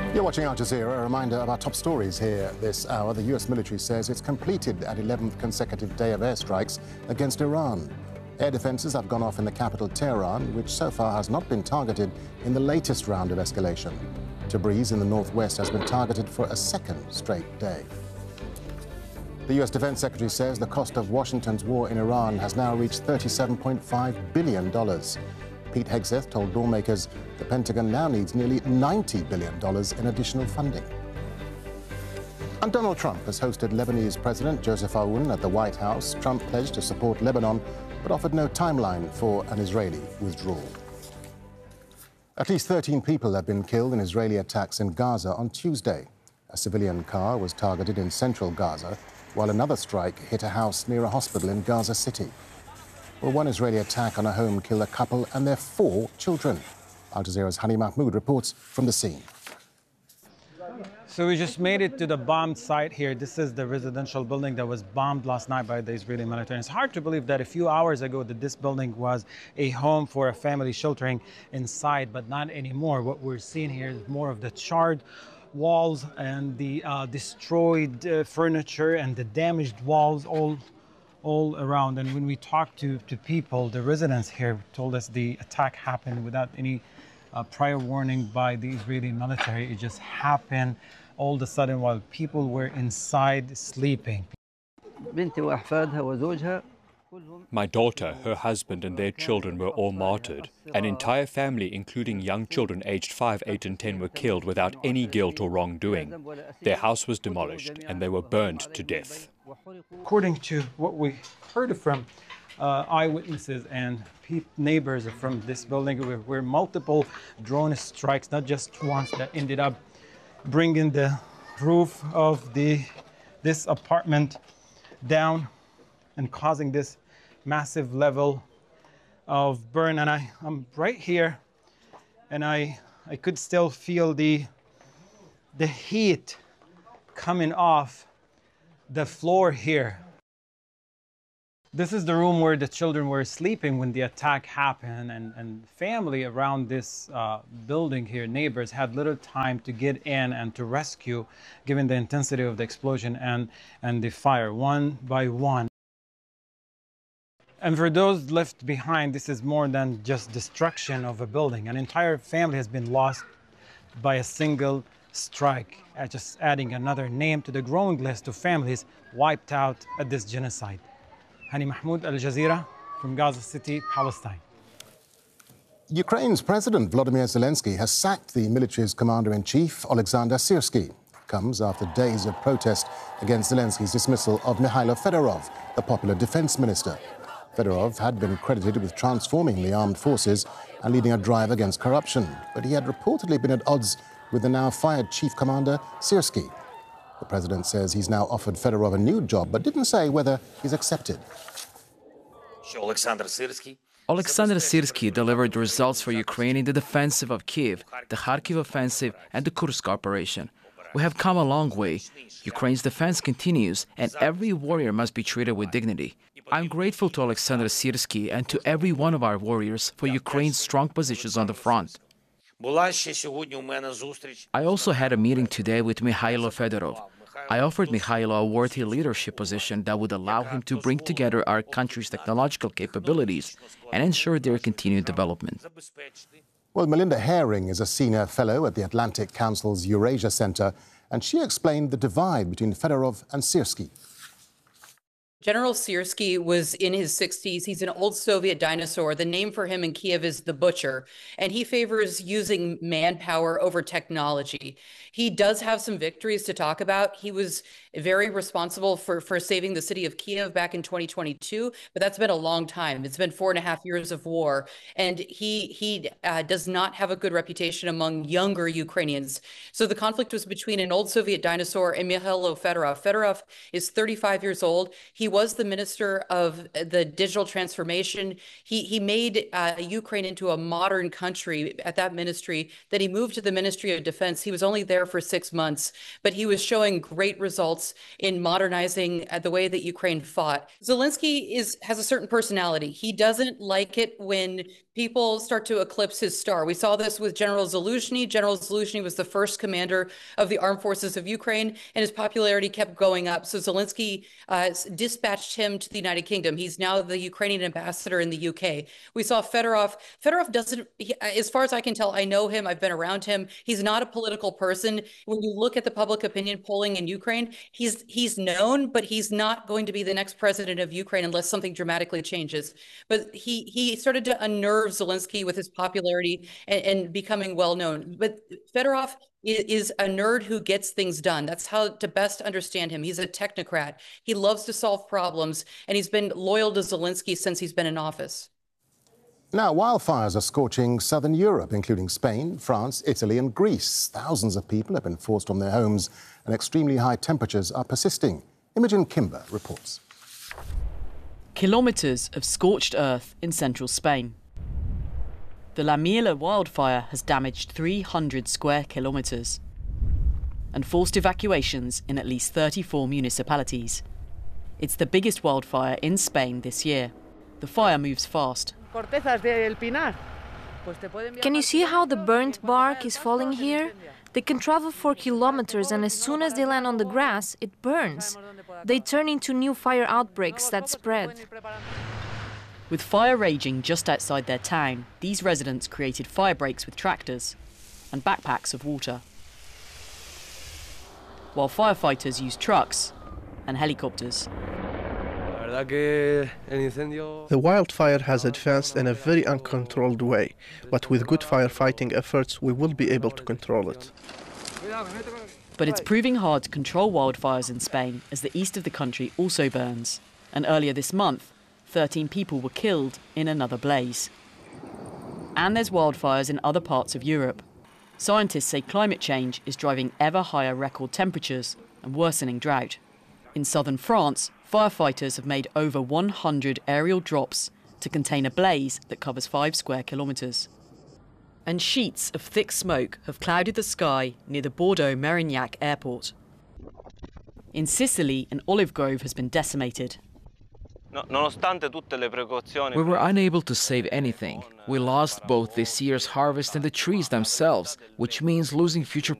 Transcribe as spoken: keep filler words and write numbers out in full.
You're watching Al Jazeera. A reminder of our top stories here this hour. The U S military says it's completed an eleventh consecutive day of airstrikes against Iran. Air defenses have gone off in the capital, Tehran, which so far has not been targeted in the latest round of escalation. Tabriz in the northwest has been targeted for a second straight day. The U S Defense Secretary says the cost of Washington's war in Iran has now reached thirty-seven point five billion dollars. Pete Hegseth told lawmakers the Pentagon now needs nearly ninety billion dollars in additional funding. And Donald Trump has hosted Lebanese President Joseph Aoun at the White House. Trump pledged to support Lebanon, but offered no timeline for an Israeli withdrawal. At least thirteen people have been killed in Israeli attacks in Gaza on Tuesday. A civilian car was targeted in central Gaza, while another strike hit a house near a hospital in Gaza City. Well, one Israeli attack on a home killed a couple and their four children. Al Jazeera's Hani Mahmoud reports from the scene. So we just made it to the bombed site here. This is the residential building that was bombed last night by the Israeli military. And it's hard to believe that a few hours ago that this building was a home for a family sheltering inside, but not anymore. What we're seeing here is more of the charred walls and the uh, destroyed uh, furniture and the damaged walls all all around. And when we talked to, to people, the residents here told us the attack happened without any uh, prior warning by the Israeli military. It just happened all of a sudden while people were inside sleeping. My daughter, her husband and their children were all martyred. An entire family, including young children aged five, eight and ten, were killed without any guilt or wrongdoing. Their house was demolished and they were burned to death. According to what we heard from uh, eyewitnesses and pe neighbors from this building, there were multiple drone strikes, not just once, that ended up bringing the roof of the this apartment down and causing this massive level of burn. And I, I'm right here, and I, I could still feel the, the heat coming off the floor here. This is the room where the children were sleeping when the attack happened, and, and family around this uh, building here, neighbors, had little time to get in and to rescue, given the intensity of the explosion and, and the fire, one by one. And for those left behind, this is more than just destruction of a building. An entire family has been lost by a single strike, uh, just adding another name to the growing list of families wiped out at this genocide. Hani Mahmoud, Al Jazeera, from Gaza City, Palestine. Ukraine's President Volodymyr Zelensky has sacked the military's commander-in-chief, Oleksandr Syrsky. It comes after days of protest against Zelensky's dismissal of Mikhailo Fedorov, the popular defense minister. Fedorov had been credited with transforming the armed forces and leading a drive against corruption, but he had reportedly been at odds with the now fired chief commander, Syrsky. The president says he's now offered Fedorov a new job, but didn't say whether he's accepted. Oleksandr Syrsky delivered results for Ukraine in the defensive of Kiev, the Kharkiv offensive, and the Kursk operation. We have come a long way. Ukraine's defense continues, and every warrior must be treated with dignity. I'm grateful to Oleksandr Syrsky and to every one of our warriors for Ukraine's strong positions on the front. I also had a meeting today with Mikhailo Fedorov. I offered Mikhailo a worthy leadership position that would allow him to bring together our country's technological capabilities and ensure their continued development. Well, Melinda Herring is a senior fellow at the Atlantic Council's Eurasia Center, and she explained the divide between Fedorov and Syrsky. General Syrsky was in his sixties. He's an old Soviet dinosaur. The name for him in Kiev is the Butcher, and he favors using manpower over technology. He does have some victories to talk about. He was very responsible for, for saving the city of Kiev back in twenty twenty-two, but that's been a long time. It's been four and a half years of war, and he, he uh, does not have a good reputation among younger Ukrainians. So the conflict was between an old Soviet dinosaur and Mikhailo Fedorov. Fedorov is thirty-five years old. He was the minister of the digital transformation. He, he made uh, Ukraine into a modern country at that ministry. Then he moved to the Ministry of Defense. He was only there for six months, but he was showing great results in modernizing the way that Ukraine fought. Zelensky is has a certain personality. He doesn't like it when people start to eclipse his star. We saw this with General Zaluzhny. General Zaluzhny was the first commander of the armed forces of Ukraine, and his popularity kept going up. So Zelensky uh, dispatched him to the United Kingdom. He's now the Ukrainian ambassador in the U K. We saw Fedorov. Fedorov doesn't, he, as far as I can tell, I know him, I've been around him. He's not a political person. When you look at the public opinion polling in Ukraine, he's, he's known, but he's not going to be the next president of Ukraine unless something dramatically changes. But he, he started to unnerve Zelensky with his popularity and, and becoming well known. But Fedorov is a nerd who gets things done. That's how to best understand him. He's a technocrat. He loves to solve problems, and he's been loyal to Zelensky since he's been in office. Now, wildfires are scorching southern Europe, including Spain, France, Italy and Greece. Thousands of people have been forced from their homes, and extremely high temperatures are persisting. Imogen Kimber reports. Kilometres of scorched earth in central Spain. The La Miela wildfire has damaged three hundred square kilometres and forced evacuations in at least thirty-four municipalities. It's the biggest wildfire in Spain this year. The fire moves fast. Can you see how the burnt bark is falling here? They can travel for kilometers, and as soon as they land on the grass, it burns. They turn into new fire outbreaks that spread. With fire raging just outside their town, these residents created fire breaks with tractors and backpacks of water, while firefighters used trucks and helicopters. The wildfire has advanced in a very uncontrolled way, but with good firefighting efforts, we will be able to control it. But it's proving hard to control wildfires in Spain as the east of the country also burns. And earlier this month, thirteen people were killed in another blaze. And there's wildfires in other parts of Europe. Scientists say climate change is driving ever higher record temperatures and worsening drought. In southern France, firefighters have made over one hundred aerial drops to contain a blaze that covers five square kilometres. And sheets of thick smoke have clouded the sky near the Bordeaux-Mérignac airport. In Sicily, an olive grove has been decimated. We were unable to save anything. We lost both this year's harvest and the trees themselves, which means losing future